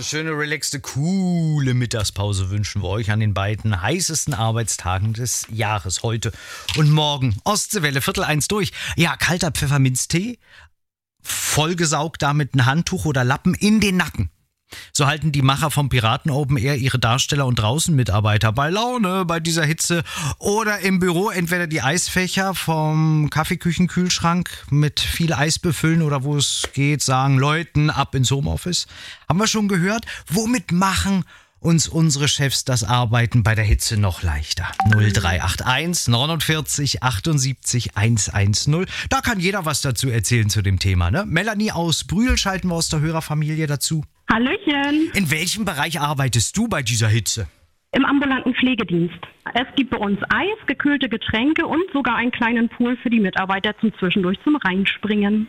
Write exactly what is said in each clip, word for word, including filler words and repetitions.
Eine schöne, relaxte, coole Mittagspause wünschen wir euch an den beiden heißesten Arbeitstagen des Jahres. Heute und morgen. Ostseewelle, Viertel eins durch. Ja, kalter Pfefferminztee, vollgesaugt da mit einem Handtuch oder Lappen in den Nacken. So halten die Macher vom Piraten Open Air ihre Darsteller und Draußenmitarbeiter bei Laune bei dieser Hitze. Oder im Büro entweder die Eisfächer vom Kaffeeküchenkühlschrank mit viel Eis befüllen oder wo es geht, sagen Leuten ab ins Homeoffice. Haben wir schon gehört? Womit machen uns unsere Chefs das Arbeiten bei der Hitze noch leichter? null drei acht eins neunundvierzig achtundsiebzig hundertzehn. Da kann jeder was dazu erzählen zu dem Thema. Ne? Melanie aus Brühl schalten wir aus der Hörerfamilie dazu. Hallöchen. In welchem Bereich arbeitest du bei dieser Hitze? Im ambulanten Pflegedienst. Es gibt bei uns Eis, gekühlte Getränke und sogar einen kleinen Pool für die Mitarbeiter zum Zwischendurch zum Reinspringen.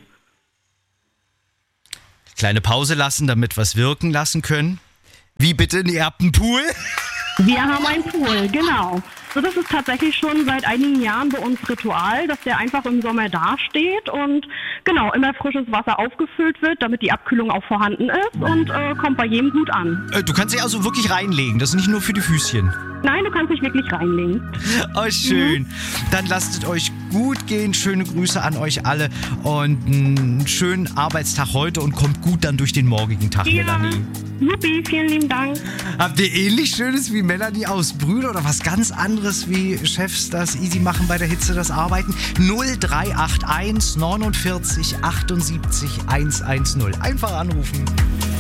Kleine Pause lassen, damit wir es wirken lassen können. Wie bitte, ihr habt einen Pool? Wir haben einen Pool, genau. So, das ist tatsächlich schon seit einigen Jahren bei uns Ritual, dass der einfach im Sommer dasteht und genau, immer frisches Wasser aufgefüllt wird, damit die Abkühlung auch vorhanden ist und äh, kommt bei jedem gut an. Äh, du kannst dich also wirklich reinlegen, das ist nicht nur für die Füßchen. Nein, du kannst dich wirklich reinlegen. Oh, schön. Mhm. Dann lasst es euch gut gehen. Schöne Grüße an euch alle und einen schönen Arbeitstag heute und kommt gut dann durch den morgigen Tag, ja. Melanie. Juppie, vielen lieben Dank. Habt ihr ähnlich Schönes wie Melanie aus Brühl oder was ganz anderes, wie Chefs das easy machen bei der Hitze, das Arbeiten? null drei acht eins neunundvierzig achtundsiebzig hundertzehn. Einfach anrufen.